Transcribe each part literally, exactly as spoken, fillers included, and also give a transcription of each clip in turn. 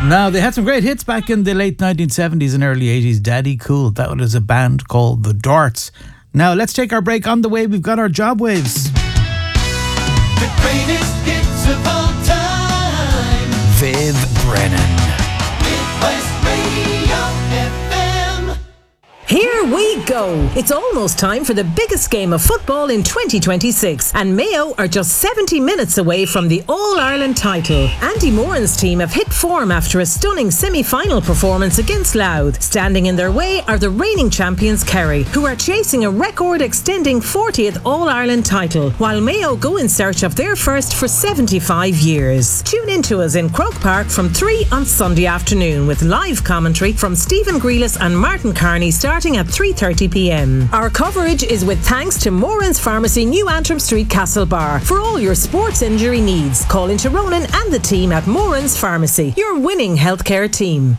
Now, they had some great hits back in the late nineteen seventies and early eighties. Daddy Cool, that was a band called The Darts. Now, let's take our break. On the way, we've got our Job Waves. The greatest hits of all time. Viv Brennan. Midwest Radio F M. Here we go. It's almost time for the biggest game of football in twenty twenty-six, and Mayo are just seventy minutes away from the All-Ireland title. Andy Moran's team have hit form after a stunning semi-final performance against Louth. Standing in their way are the reigning champions Kerry, who are chasing a record-extending fortieth All-Ireland title, while Mayo go in search of their first for seventy-five years. Tune in to us in Croke Park from three on Sunday afternoon with live commentary from Stephen Grealis and Martin Carney starting at three thirty p m. Our coverage is with thanks to Moran's Pharmacy, New Antrim Street, Castlebar. For all your sports injury needs, call into Ronan and the team at Moran's Pharmacy, your winning healthcare team.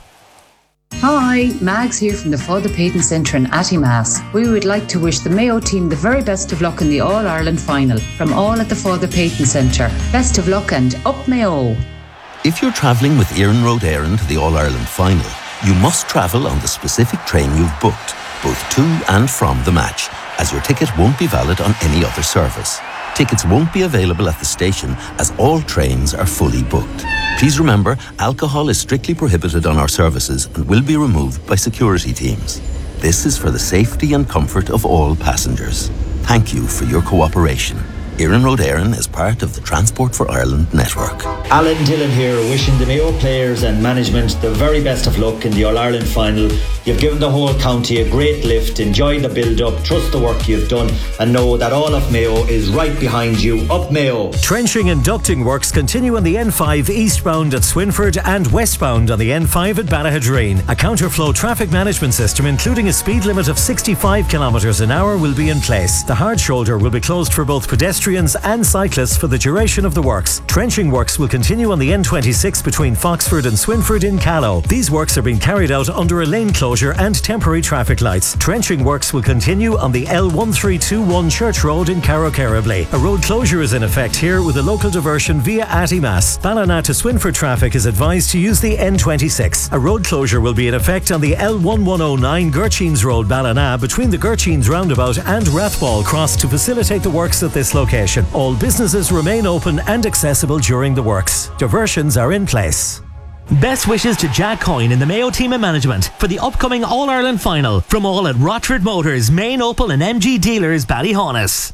Hi, Mags here from the Father Peyton Centre in Attimass. We would like to wish the Mayo team the very best of luck in the All-Ireland final. From all at the Father Peyton Centre, best of luck and up Mayo! If you're travelling with Éireann Road Éireann to the All-Ireland final, you must travel on the specific train you've booked, both to and from the match, as your ticket won't be valid on any other service. Tickets won't be available at the station as all trains are fully booked. Please remember, alcohol is strictly prohibited on our services and will be removed by security teams. This is for the safety and comfort of all passengers. Thank you for your cooperation. Éireann Road Éireann is part of the Transport for Ireland network. Alan Dillon here, wishing the Mayo players and management the very best of luck in the All-Ireland final. You've given the whole county a great lift. Enjoy the build-up, trust the work you've done, and know that all of Mayo is right behind you. Up Mayo! Trenching and ducting works continue on the N five eastbound at Swinford and westbound on the N five at Ballahadreen. A counterflow traffic management system, including a speed limit of sixty-five kilometres an hour, will be in place. The hard shoulder will be closed for both pedestrians and cyclists for the duration of the works. Trenching works will continue on the N twenty-six between Foxford and Swinford in Callow. These works are being carried out under a lane closure and temporary traffic lights. Trenching works will continue on the L one three two one Church Road in Carrowcarrably. A road closure is in effect here with a local diversion via Attimass. Ballina to Swinford traffic is advised to use the N twenty-six. A road closure will be in effect on the L one one oh nine Gurcheens Road, Ballina, between the Gurcheens roundabout and Rathball Cross to facilitate the works at this location. All businesses remain open and accessible during the works. Diversions are in place. Best wishes to Jack Coyne in the Mayo team and management for the upcoming All-Ireland final from all at Rochford Motors, Main Opel and M G Dealers, Ballyhonus.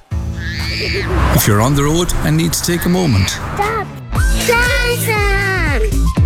If you're on the road and need to take a moment. Stop! Plaza!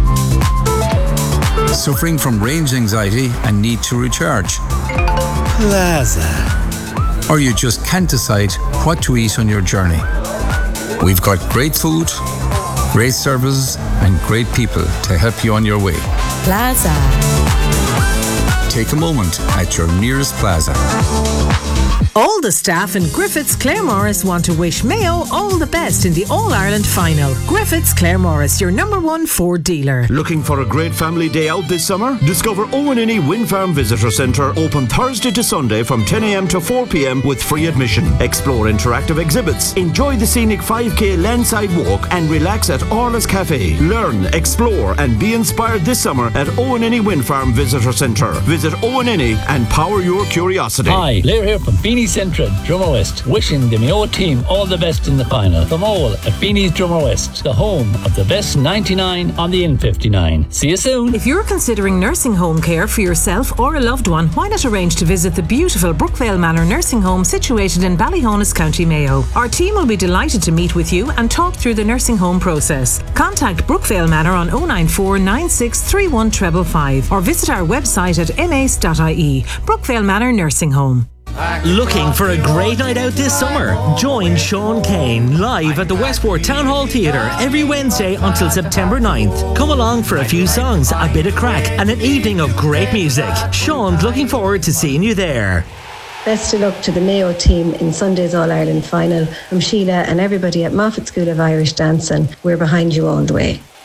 Suffering from range anxiety and need to recharge. Plaza. Or you just can't decide what to eat on your journey. We've got great food, great services and great people to help you on your way. Plaza. Take a moment at your nearest Plaza. All the staff in Griffiths Claremorris want to wish Mayo all the best in the All-Ireland final. Griffiths Claremorris, your number one Ford dealer. Looking for a great family day out this summer? Discover Owen Innie Wind Farm Visitor Centre, open Thursday to Sunday from ten a m to four p m with free admission. Explore interactive exhibits, enjoy the scenic five k landside walk and relax at Orla's Cafe. Learn, explore and be inspired this summer at Owen Innie Wind Farm Visitor Centre. Visit Owen Innie and power your curiosity. Hi, Blair here from Beanie Centre, Drummer West, wishing the Mayo team all the best in the final. From all at Beanie's Drummer West, the home of the best ninety-nine on the N fifty-nine. See you soon. If you're considering nursing home care for yourself or a loved one, why not arrange to visit the beautiful Brookvale Manor nursing home situated in Ballyhonus, County Mayo. Our team will be delighted to meet with you and talk through the nursing home process. Contact Brookvale Manor on oh nine four nine six three one five five five or visit our website at m a c e dot i e. Brookvale Manor Nursing Home. Looking for a great night out this summer? Join Sean Kane live at the Westport Town Hall Theatre every Wednesday until September ninth. Come along for a few songs, a bit of crack and an evening of great music. Sean's looking forward to seeing you there. Best of luck to the Mayo team in Sunday's All-Ireland final. From Sheila and everybody at Moffat School of Irish Dancing, we're behind you all the way.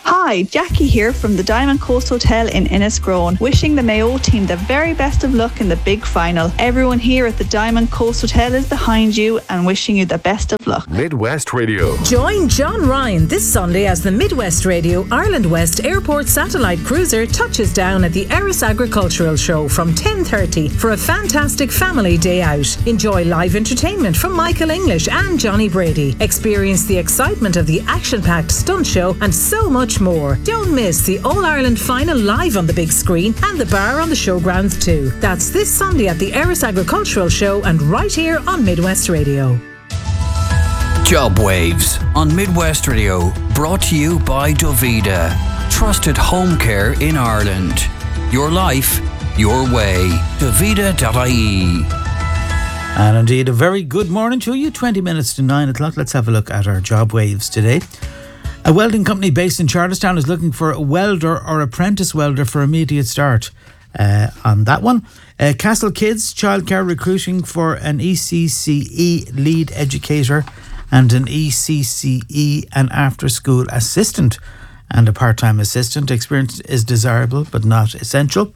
Hi, Jackie here from the Diamond Coast Hotel in Innisgrone, wishing the Mayo team the very best of luck in the big final. Everyone here at the Diamond Coast Hotel is behind you and wishing you the best of luck. Midwest Radio. Join John Ryan this Sunday as the Midwest Radio Ireland West Airport Satellite Cruiser touches down at the Erris Agricultural Show from ten thirty for a fantastic family day out. Enjoy live entertainment from Michael English and Johnny Brady. Experience the excitement of the action-packed stunt show and so much more. Don't miss the All-Ireland final live on the big screen and the bar on the showgrounds too. That's this Sunday at the Erris Agricultural Show and right here on Midwest Radio. Job Waves on Midwest Radio, brought to you by Dovida. Trusted home care in Ireland. Your life, your way. Dovida dot I E. And indeed, a very good morning to you. twenty minutes to nine o'clock. Let's have a look at our job waves today. A welding company based in Charlestown is looking for a welder or apprentice welder for immediate start. Uh, on that one, uh, Castle Kids Childcare recruiting for an E C C E lead educator and an E C C E and after school assistant and a part-time assistant. Experience is desirable but not essential.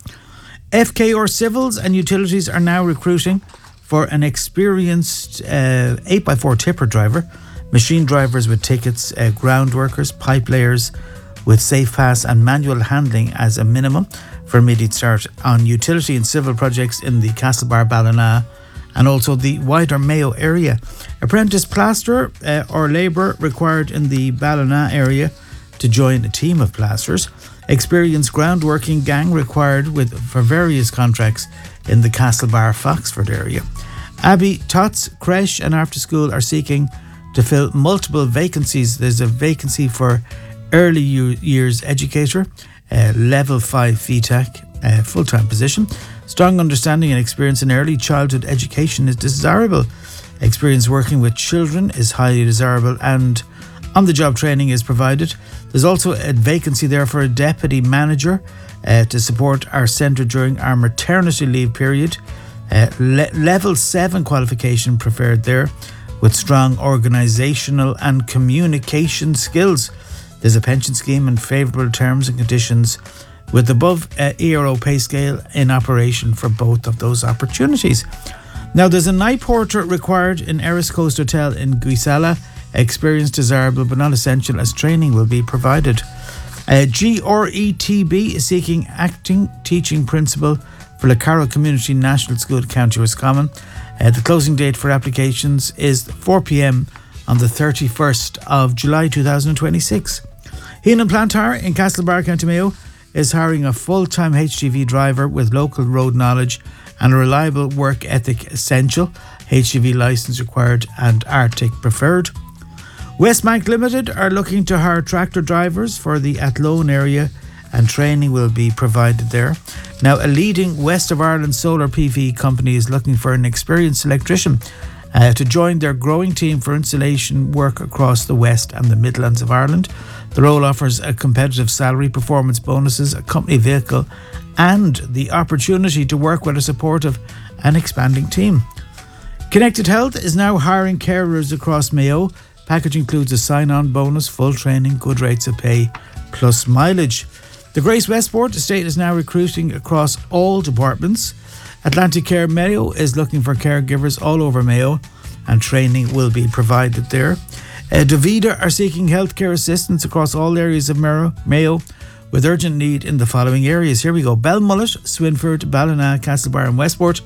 F K R Civils and Utilities are now recruiting for an experienced uh, eight by four tipper driver, machine drivers with tickets, uh, ground workers, pipe layers with safe pass and manual handling as a minimum for immediate start on utility and civil projects in the Castlebar, Ballina and also the wider Mayo area. Apprentice plasterer uh, or labour required in the Ballina area to join a team of plasterers. Experienced groundworking gang required with for various contracts in the Castlebar, Foxford area. Abbey Tots Creche and After School are seeking to fill multiple vacancies. There's a vacancy for early years educator, uh, level five V TEC, uh, full-time position. Strong understanding and experience in early childhood education is desirable. Experience working with children is highly desirable and on-the-job training is provided. There's also a vacancy there for a deputy manager uh, to support our centre during our maternity leave period. Uh, le- level seven qualification preferred there, with strong organisational and communication skills. There's a pension scheme and favourable terms and conditions with above uh, E R O pay scale in operation for both of those opportunities. Now there's a night porter required in Erris Coast Hotel in Guisala. Experience desirable but not essential as training will be provided. Uh, G R E T B is seeking acting teaching principal for Lecaro Community National School, County Roscommon. Uh, the closing date for applications is four p.m. on the thirty-first of July two thousand twenty-six. Heenan Plantar in Castlebar, County Mayo is hiring a full-time H G V driver with local road knowledge and a reliable work ethic essential. H G V licence required and Arctic preferred. Westbank Limited are looking to hire tractor drivers for the Athlone area and training will be provided there. Now, a leading West of Ireland solar P V company is looking for an experienced electrician uh, to join their growing team for installation work across the West and the Midlands of Ireland. The role offers a competitive salary, performance bonuses, a company vehicle and the opportunity to work with a supportive and expanding team. Connected Health is now hiring carers across Mayo. Package includes a sign-on bonus, full training, good rates of pay, plus mileage. The Grace Westport estate is now recruiting across all departments. Atlantic Care Mayo is looking for caregivers all over Mayo and training will be provided there. Uh, Dovida are seeking healthcare assistance across all areas of Mayo with urgent need in the following areas. Here we go. Belmullet, Swinford, Ballina, Castlebar and Westport.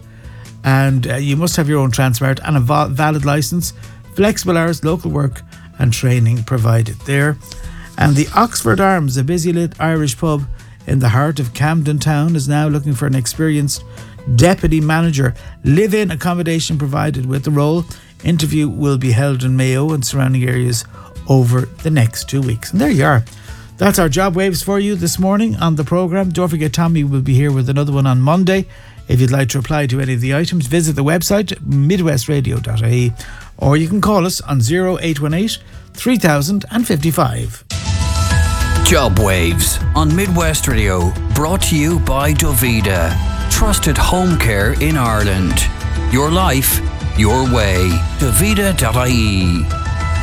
And uh, you must have your own transport and a val- valid licence. Flexible hours, local work and training provided there. And the Oxford Arms, a busy lit Irish pub in the heart of Camden Town, is now looking for an experienced deputy manager. Live-in accommodation provided with the role. Interview will be held in Mayo and surrounding areas over the next two weeks. And there you are. That's our job waves for you this morning on the programme. Don't forget, Tommy will be here with another one on Monday. If you'd like to reply to any of the items, visit the website midwest radio dot I E or you can call us on oh eight one eight, three thousand fifty-five. Job Waves on Midwest Radio, brought to you by Dovida. Trusted home care in Ireland. Your life, your way. Dovida dot I E.